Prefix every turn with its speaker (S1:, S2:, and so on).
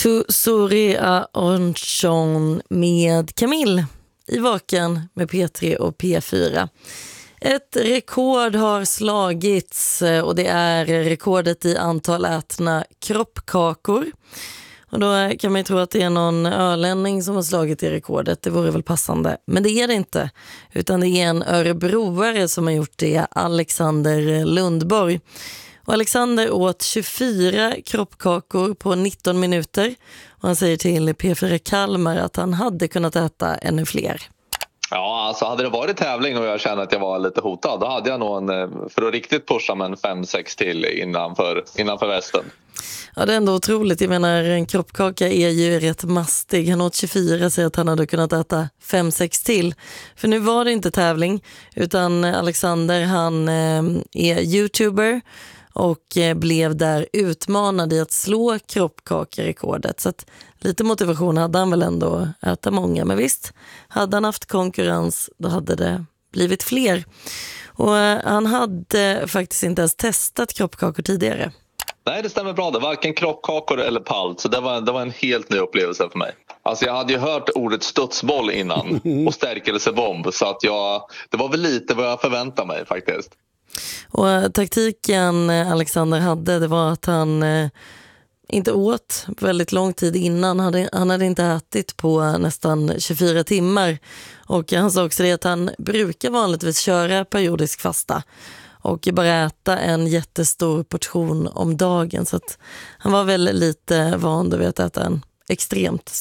S1: Tu Soria Onchon med Camille i Vaken med P3 och P4. Ett rekord har slagits och det är rekordet i antal ätna kroppkakor. Och då kan man ju tro att det är någon ölänning som har slagit i rekordet. Det vore väl passande. Men det är det inte. Utan det är en örebroare som har gjort det, Alexander Lundborg. Och Alexander åt 24 kroppkakor på 19 minuter. Och han säger till P4 Kalmar att han hade kunnat äta ännu fler.
S2: Ja, alltså hade det varit tävling och jag kände att jag var lite hotad, då hade jag nog för att riktigt pusha med en 5-6 till innanför västen.
S1: Ja, det är ändå otroligt. Jag menar, en kroppkaka är ju rätt mastig. Han åt 24, säger att han hade kunnat äta 5-6 till. För nu var det inte tävling, utan Alexander, han är YouTuber och blev där utmanad i att slå kroppkakerekordet. Så att lite motivation hade han väl ändå att äta många. Men visst, hade han haft konkurrens, då hade det blivit fler. Och han hade faktiskt inte ens testat kroppkakor tidigare.
S2: Nej, det stämmer bra. Det var varken kroppkakor eller palt. Så det var en helt ny upplevelse för mig. Alltså jag hade ju hört ordet studsboll innan och stärkelsebomb. Så att det var väl lite vad jag förväntade mig faktiskt.
S1: Och taktiken Alexander hade, det var att han inte åt väldigt lång tid innan. Han hade inte ätit på nästan 24 timmar. Och han sa också det att han brukar vanligtvis köra periodisk fasta och bara äta en jättestor portion om dagen. Så att han var väl lite van vid att äta en extremt